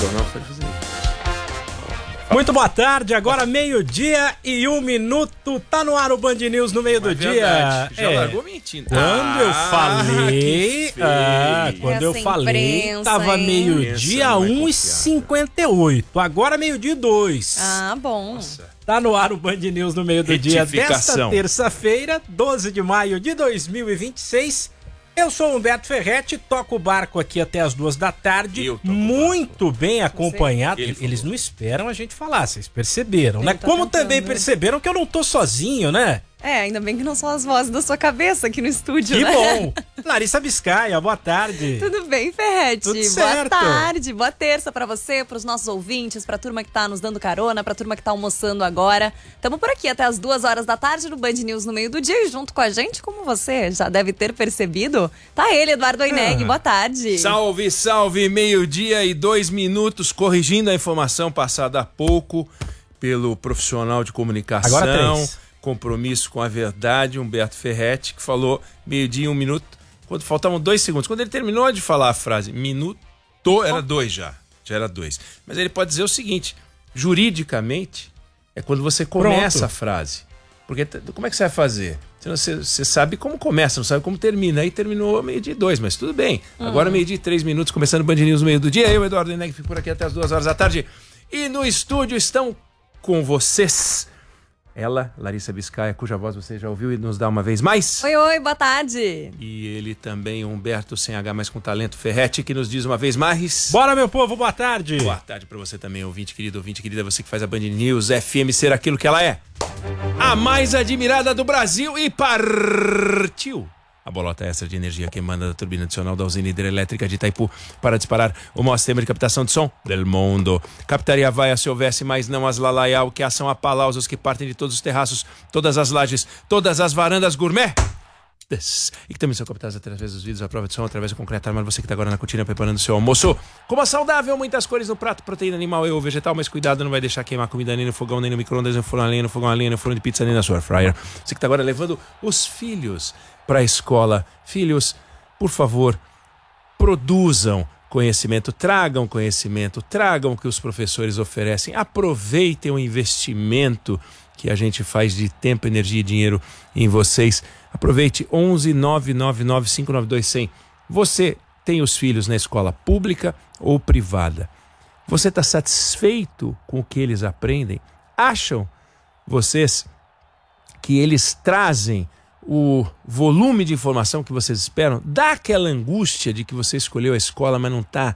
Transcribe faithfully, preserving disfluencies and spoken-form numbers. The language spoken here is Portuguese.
Não pode fazer isso. Muito boa tarde, agora meio-dia e um minuto, tá no ar o Band News no meio Mas do verdade, dia. Já é. largou mentindo. Quando ah, eu falei, ah, quando Essa eu falei, imprensa, tava hein? meio-dia um e cinquenta e oito, agora meio-dia e dois. Ah, bom. Nossa. Tá no ar o Band News no meio do dia desta Retificação. terça-feira, doze de maio de dois mil e vinte e seis. Eu sou Humberto Ferretti, toco o barco aqui até as duas da tarde, Eu toco o muito bem acompanhado. Ele Eles falou. não esperam a gente falar, vocês perceberam, Ele né? tá Como tentando. também perceberam que eu não tô sozinho, né? É, ainda bem que não são as vozes da sua cabeça aqui no estúdio, Que né? bom! Larissa Biscaia, boa tarde. Tudo bem, Ferretti? Tudo Boa certo. tarde, boa terça pra você, pros nossos ouvintes, pra turma que tá nos dando carona, pra turma que tá almoçando agora. Tamo por aqui até as duas horas da tarde no Band News no meio do dia e junto com a gente, como você já deve ter percebido, tá ele, Eduardo Oineg, Ah. boa tarde. Salve, salve, meio-dia e dois minutos, corrigindo a informação passada há pouco pelo profissional de comunicação. Agora três. Compromisso com a verdade, Humberto Ferretti, que falou meio-dia e um minuto, quando faltavam dois segundos. Quando ele terminou de falar a frase minuto, era dois já, já era dois. Mas ele pode dizer o seguinte, juridicamente, é quando você começa Pronto. a frase. Porque t- como é que você vai fazer? Você, você sabe como começa, não sabe como termina. Aí terminou meio-dia e dois, mas tudo bem. Agora meio-dia e três minutos, começando o Band News no meio do dia. Eu, Eduardo Oineg, fico por aqui até as duas horas da tarde. E no estúdio estão com vocês ela, Larissa Biscaia, cuja voz você já ouviu e nos dá uma vez mais. Oi, oi, boa tarde. E ele também, Humberto, sem H, mas com talento, Ferretti, que nos diz uma vez mais. Bora, meu povo, boa tarde. Boa tarde pra você também, ouvinte querido, ouvinte querida, você que faz a Band News F M ser aquilo que ela é. A mais admirada do Brasil e partiu. A bolota extra de energia que emana da turbina adicional da usina hidrelétrica de Itaipu para disparar o maior sistema de captação de som del mundo. Captaria vaia se houvesse, mas não as lalaial, que ação a palausos que partem de todos os terraços, todas as lajes, todas as varandas gourmet. E que também são captadas através dos vídeos, a prova de som, através do concreto armado. Você que está agora na cortina preparando o seu almoço. Coma saudável, muitas cores no prato, proteína animal e ou vegetal, mas cuidado, não vai deixar queimar comida nem no fogão, nem no micro-ondas, nem no forno a lenha, no fogão a lenha, no forno de pizza, nem na sua air fryer. Você que está agora levando os filhos para a escola. Filhos, por favor, produzam conhecimento, tragam conhecimento, tragam o que os professores oferecem, aproveitem o investimento que a gente faz de tempo, energia e dinheiro em vocês. Aproveite onze nove nove nove cinco nove dois zero zero. Você tem os filhos na escola pública ou privada? Você está satisfeito com o que eles aprendem? Acham vocês que eles trazem o volume de informação que vocês esperam? Dá aquela angústia de que você escolheu a escola, mas não está